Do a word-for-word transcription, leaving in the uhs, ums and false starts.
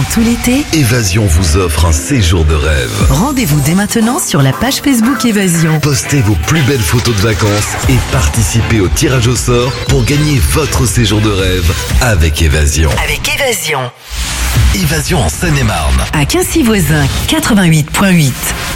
Durant tout l'été, Évasion vous offre un séjour de rêve. rendez-vous dès maintenant sur la page Facebook Évasion. Postez vos plus belles photos de vacances et participez au tirage au sort pour gagner votre séjour de rêve avec Évasion. Avec Évasion. Évasion en Seine-et-Marne. À Quincy-Voisin, quatre-vingt-huit virgule huit.